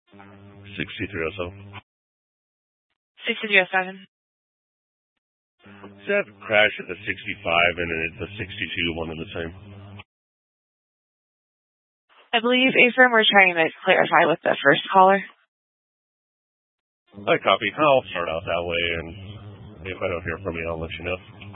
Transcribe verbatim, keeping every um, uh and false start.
sixty-three oh seven. sixty-three oh seven. Does that crash at the sixty-five and then the sixty-two, one and the same? I believe, Ephraim, we're trying to clarify with the first caller. I copy. I'll start out that way, and if I don't hear from you, I'll let you know.